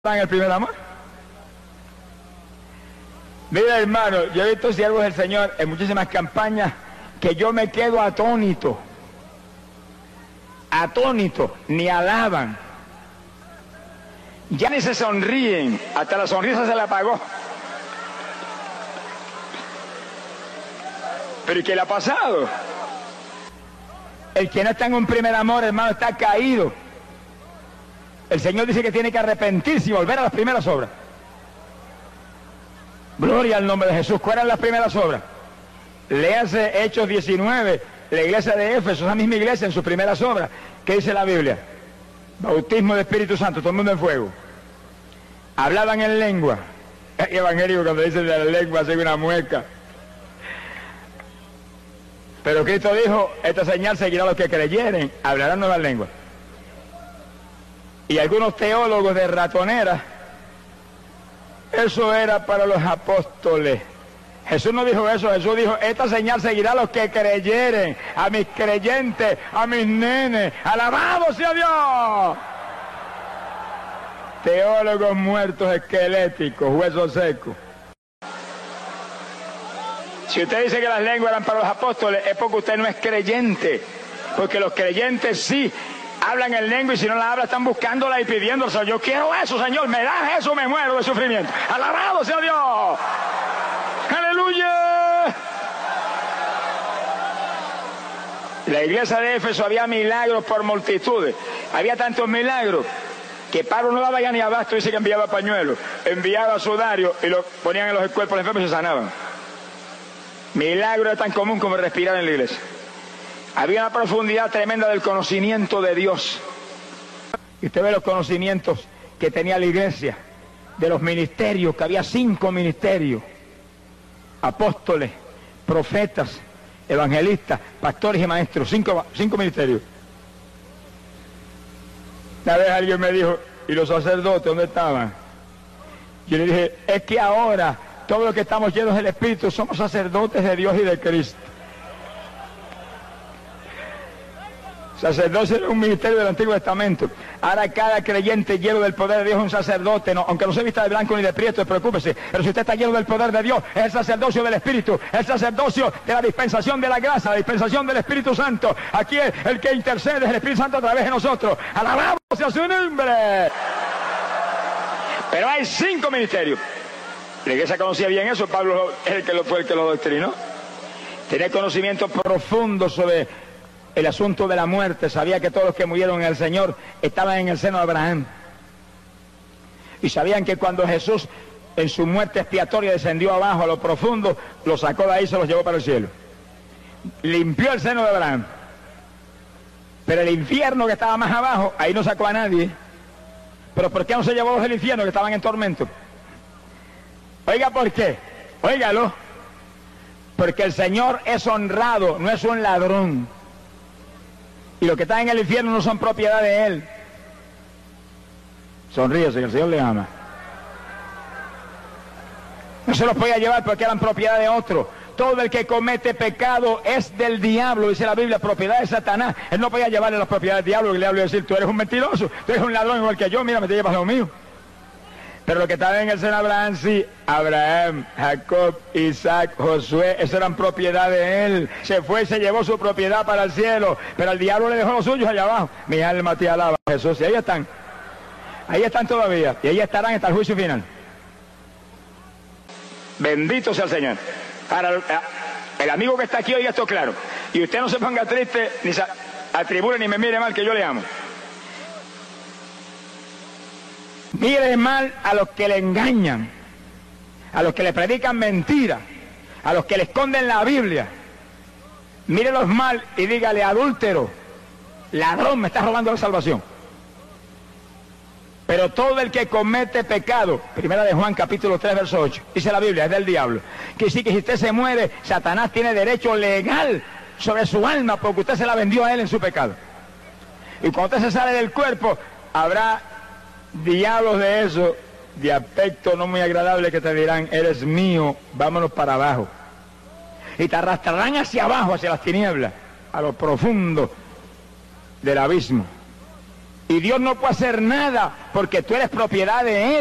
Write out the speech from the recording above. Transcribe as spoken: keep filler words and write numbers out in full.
en el primer amor. Mira, hermano, yo he visto siervos del Señor en muchísimas campañas que yo me quedo atónito, atónito, ni alaban, ya ni se sonríen, hasta la sonrisa se la apagó. ¿Pero y qué le ha pasado? El que no está en un primer amor, hermano, está caído. El Señor dice que tiene que arrepentirse y volver a las primeras obras. Gloria al nombre de Jesús. ¿Cuáles eran las primeras obras? Léase Hechos diecinueve, la iglesia de Éfeso, esa misma iglesia en sus primeras obras. ¿Qué dice la Biblia? Bautismo de Espíritu Santo, todo el mundo en fuego. Hablaban en lengua. El evangélico cuando dice de la lengua hace una mueca. Pero Cristo dijo, esta señal seguirá a los que creyeren, hablarán nuevas lenguas. Y algunos teólogos de ratonera, eso era para los apóstoles. Jesús no dijo eso, Jesús dijo, esta señal seguirá a los que creyeren, a mis creyentes, a mis nenes, alabado sea Dios. Teólogos muertos esqueléticos, huesos secos. Si usted dice que las lenguas eran para los apóstoles, es porque usted no es creyente, porque los creyentes sí hablan en lengua y si no la hablan están buscándola y pidiéndola. Yo quiero eso, Señor, me das eso, me muero de sufrimiento. Alabado sea Dios. Aleluya. La iglesia de Éfeso había milagros por multitudes. Había tantos milagros que Pablo no daba ya ni abasto. Dice que enviaba pañuelos, enviaba sudarios y lo ponían en los cuerpos enfermos y se sanaban. Milagro era tan común como respirar en la iglesia. Había una profundidad tremenda del conocimiento de Dios. Y usted ve los conocimientos que tenía la iglesia, de los ministerios, que había cinco ministerios: apóstoles, profetas, evangelistas, pastores y maestros, cinco, cinco ministerios. Una vez alguien me dijo, ¿y los sacerdotes dónde estaban? Yo le dije, es que ahora todos los que estamos llenos del Espíritu somos sacerdotes de Dios y de Cristo. Sacerdocio era un ministerio del Antiguo Testamento. Ahora cada creyente lleno del poder de Dios es un sacerdote, no, aunque no se vista de blanco ni de prieto, preocúpese. Pero si usted está lleno del poder de Dios, es el sacerdocio del Espíritu, el sacerdocio de la dispensación de la gracia, la dispensación del Espíritu Santo. Aquí es el que intercede, es el Espíritu Santo a través de nosotros. ¡Alabamos a su nombre! Pero hay cinco ministerios. La iglesia conocía bien eso, Pablo es el que lo, fue el que lo doctrinó. Tenía conocimiento profundo sobre el asunto de la muerte, sabía que todos los que murieron en el Señor estaban en el seno de Abraham. Y sabían que cuando Jesús en su muerte expiatoria descendió abajo a lo profundo, los sacó de ahí y se los llevó para el cielo. Limpió el seno de Abraham. Pero el infierno que estaba más abajo, ahí no sacó a nadie. ¿Pero por qué no se llevó los del infierno que estaban en tormento? Oiga, ¿por qué? Óigalo. Porque el Señor es honrado, no es un ladrón. Y los que están en el infierno no son propiedad de Él. Sonríese, que el Señor le ama. No se los podía llevar porque eran propiedad de otro. Todo el que comete pecado es del diablo, dice la Biblia, propiedad de Satanás. Él no podía llevarle las propiedades del diablo, y el diablo iba a decir, tú eres un mentiroso, tú eres un ladrón igual que yo, mira, me te llevas lo mío. Pero lo que estaba en el seno de Abraham, sí, Abraham, Jacob, Isaac, Josué, esas eran propiedad de él. Se fue y se llevó su propiedad para el cielo, pero el diablo le dejó los suyos allá abajo. Mi alma te alaba, Jesús, y ahí están. Ahí están todavía, y ahí estarán hasta el juicio final. Bendito sea el Señor. Para el, el amigo que está aquí, oiga esto claro. Y usted no se ponga triste, ni se atribule, ni me mire mal, que yo le amo. Mire mal a los que le engañan, a los que le predican mentiras, a los que le esconden la Biblia. Mírelos mal y dígale, adúltero, ladrón, me estás robando la salvación. Pero todo el que comete pecado, primera de Juan capítulo tres verso ocho, dice la Biblia, es del diablo. Que sí, que si usted se muere, Satanás tiene derecho legal sobre su alma porque usted se la vendió a él en su pecado. Y cuando usted se sale del cuerpo, habrá diablos de eso, de aspecto no muy agradable, que te dirán, eres mío, vámonos para abajo. Y te arrastrarán hacia abajo, hacia las tinieblas, a lo profundo del abismo. Y Dios no puede hacer nada porque tú eres propiedad de Él.